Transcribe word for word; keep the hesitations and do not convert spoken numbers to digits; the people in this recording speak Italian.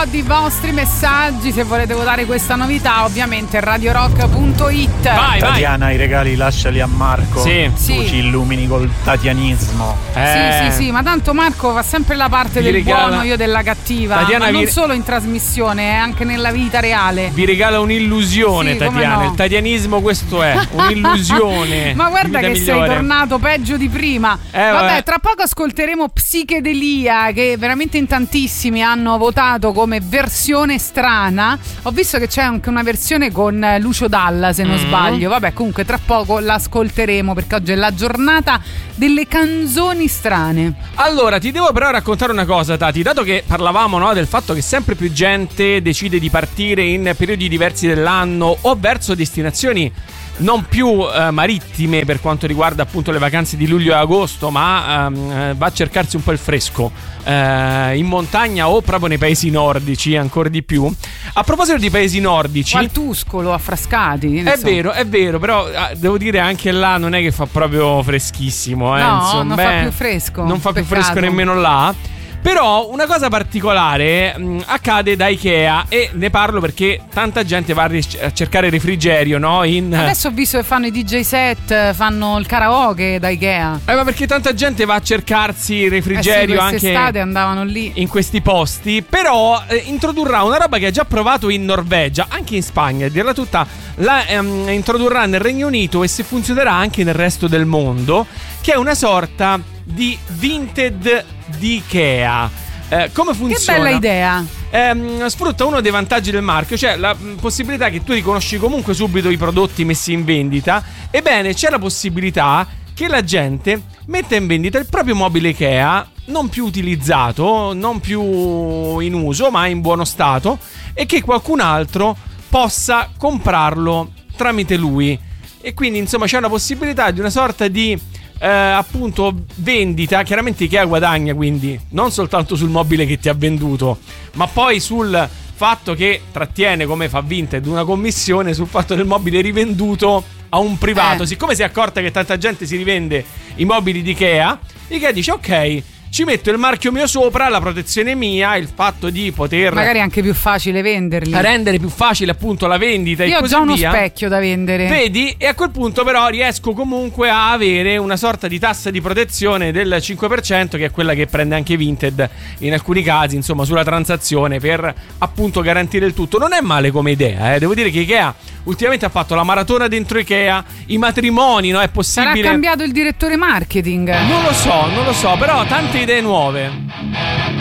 di vostri messaggi. Se volete votare questa novità, ovviamente radio rock punto it. Vai, Tatiana, vai. i regali lasciali a Marco. Sì. Tu Sì. ci illumini col tatianismo. Eh. Sì, sì, sì, ma tanto Marco fa sempre la parte Vi del regala- buono, io della cattiva. Tatiana ma non vi- solo in trasmissione, eh, anche nella vita reale. Vi regala un'illusione, Sì, come Tatiana. no. Il tatianismo questo è, un'illusione. Ma guarda di che vita sei migliore. tornato peggio di prima. Eh, vabbè, vabbè. tra poco ascolteremo Psichedelia, che veramente in tantissimi hanno votato come versione strana. Ho visto che c'è anche una versione con Lucio Dalla, se non Mm. sbaglio. Vabbè, comunque tra poco l'ascolteremo, perché oggi è la giornata delle canzoni strane. Allora, ti devo però raccontare una cosa, Tati. Dato che parlavamo, no, del fatto che sempre più gente decide di partire in periodi diversi dell'anno o verso destinazioni non più eh, marittime per quanto riguarda appunto le vacanze di luglio e agosto, ma ehm, va a cercarsi un po' il fresco eh, in montagna o proprio nei paesi nordici, ancora di più. A proposito di paesi nordici, O al Tuscolo, a Frascati. che ne è so. vero, è vero, però eh, devo dire anche là non è che fa proprio freschissimo, eh, No, insomma, non fa beh, più fresco. Non fa più Peccato. fresco nemmeno là. Però una cosa particolare mh, accade da Ikea, e ne parlo perché tanta gente va a, ric- a cercare refrigerio, no? In, Adesso ho visto che fanno i D J set, fanno il karaoke da Ikea. eh, ma perché tanta gente va a cercarsi il Eh sì, refrigerio quest'estate anche andavano lì. in questi posti. Però eh, introdurrà una roba che ha già provato in Norvegia, anche in Spagna, a dirla tutta, la ehm, introdurrà nel Regno Unito e se funzionerà anche nel resto del mondo, che è una sorta di Vinted di Ikea. Eh, come funziona? Che bella idea. Ehm, sfrutta uno dei vantaggi del marchio, cioè la mh, possibilità che tu riconosci comunque subito i prodotti messi in vendita. Ebbene, c'è la possibilità che la gente metta in vendita il proprio mobile Ikea, non più utilizzato, non più in uso, ma in buono stato, e che qualcun altro possa comprarlo tramite lui. E quindi insomma c'è la possibilità di una sorta di Eh, appunto vendita. Chiaramente Ikea guadagna, quindi non soltanto sul mobile che ti ha venduto, ma poi sul fatto che trattiene, come fa Vinted, una commissione sul fatto del mobile rivenduto a un privato. Eh. Siccome si è accorta che tanta gente si rivende i mobili di Ikea, Ikea dice ok, ci metto il marchio mio sopra, la protezione mia, il fatto di poter Magari è anche più facile venderli. rendere più facile appunto la vendita. Io e ho così già uno via. specchio da vendere. Vedi? E a quel punto però riesco comunque a avere una sorta di tassa di protezione del cinque per cento, che è quella che prende anche Vinted in alcuni casi, insomma, sulla transazione, per appunto garantire il tutto. Non è male come idea, eh. Devo dire che Ikea ultimamente ha fatto la maratona dentro Ikea, i matrimoni, no? È possibile. Sarà cambiato il direttore marketing. Non lo so, non lo so, però tante idee nuove.